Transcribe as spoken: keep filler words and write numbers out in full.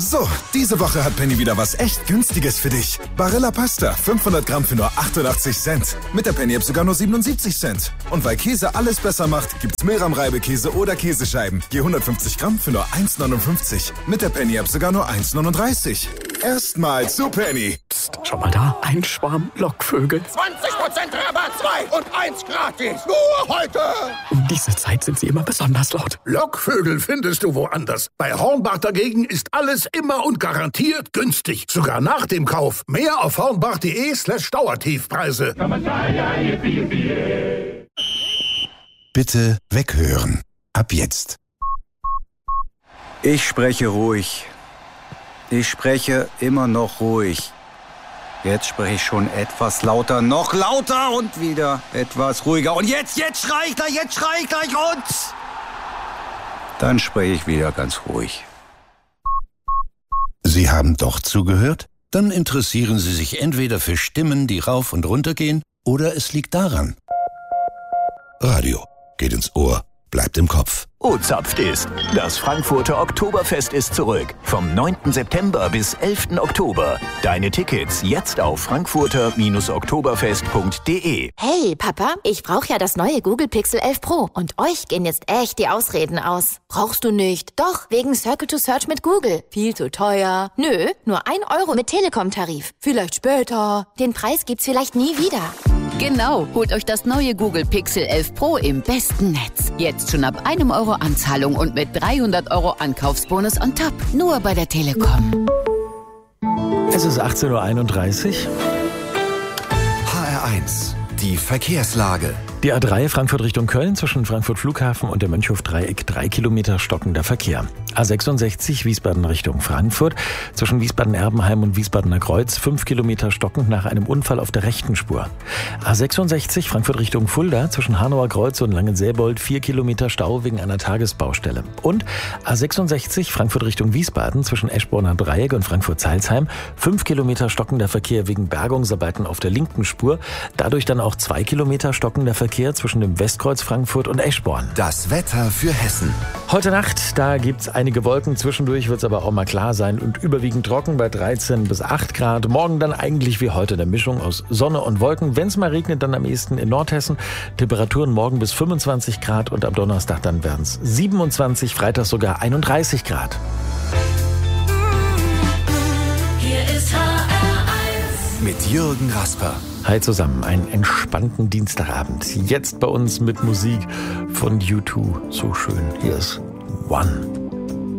So, diese Woche hat Penny wieder was echt Günstiges für dich. Barilla Pasta, fünfhundert Gramm für nur achtundachtzig Cent. Mit der Penny-App sogar nur siebenundsiebzig Cent. Und weil Käse alles besser macht, gibt's Milram-Reibekäse oder Käsescheiben. Je hundertfünfzig Gramm für nur eins neunundfünfzig. Mit der Penny-App sogar nur eins neununddreißig. Erstmal zu Penny. Psst, schau mal da, ein Schwarm Lockvögel. zwanzig Prozent Rabatt, zwei und eins gratis. Nur heute. Um diese Zeit sind sie immer besonders laut. Lockvögel findest du woanders. Bei Hornbach dagegen ist alles immer und garantiert günstig. Sogar nach dem Kauf. Mehr auf hornbach.de slash Dauertiefpreise. Bitte weghören. Ab jetzt. Ich spreche ruhig. Ich spreche immer noch ruhig. Jetzt spreche ich schon etwas lauter, noch lauter und wieder etwas ruhiger. Und jetzt, jetzt schrei ich gleich, jetzt schrei ich gleich und... Dann spreche ich wieder ganz ruhig. Sie haben doch zugehört? Dann interessieren Sie sich entweder für Stimmen, die rauf und runter gehen, oder es liegt daran. Radio geht ins Ohr, bleibt im Kopf. O-Zapft ist. Das Frankfurter Oktoberfest ist zurück. Vom neunten September bis elften Oktober. Deine Tickets jetzt auf frankfurter oktoberfest punkt de. Hey, Papa, ich brauche ja das neue Google Pixel elf Pro. Und euch gehen jetzt echt die Ausreden aus. Brauchst du nicht? Doch, wegen Circle to Search mit Google. Viel zu teuer. Nö, nur ein Euro mit Telekom-Tarif. Vielleicht später. Den Preis gibt's vielleicht nie wieder. Genau, holt euch das neue Google Pixel elf Pro im besten Netz. Jetzt schon ab einem Euro Anzahlung und mit dreihundert Euro Ankaufsbonus on top. Nur bei der Telekom. Es ist achtzehn Uhr einunddreißig. H R eins. Die Verkehrslage. Die A drei Frankfurt Richtung Köln zwischen Frankfurt Flughafen und der Mönchhof-Dreieck drei Kilometer stockender Verkehr. A sechsundsechzig Wiesbaden Richtung Frankfurt zwischen Wiesbaden-Erbenheim und Wiesbadener Kreuz fünf Kilometer stockend nach einem Unfall auf der rechten Spur. A sechsundsechzig Frankfurt Richtung Fulda zwischen Hanauer Kreuz und Langensäbold vier Kilometer Stau wegen einer Tagesbaustelle. Und A sechsundsechzig Frankfurt Richtung Wiesbaden zwischen Eschborner Dreieck und Frankfurt-Zeilsheim fünf Kilometer stockender Verkehr wegen Bergungsarbeiten auf der linken Spur. Dadurch dann auch zwei Kilometer stockender Verkehr zwischen dem Westkreuz Frankfurt und Eschborn. Das Wetter für Hessen. Heute Nacht, da gibt's einige Wolken, zwischendurch wird's aber auch mal klar sein und überwiegend trocken bei dreizehn bis acht Grad. Morgen dann eigentlich wie heute eine Mischung aus Sonne und Wolken. Wenn's mal regnet, dann am ehesten in Nordhessen. Temperaturen morgen bis fünfundzwanzig Grad und am Donnerstag dann werden's siebenundzwanzig, Freitag sogar einunddreißig Grad. Hier ist H R eins. Mit Jürgen Rasper. Hi zusammen, einen entspannten Dienstagabend. Jetzt bei uns mit Musik von U zwei. So schön. Hier ist One.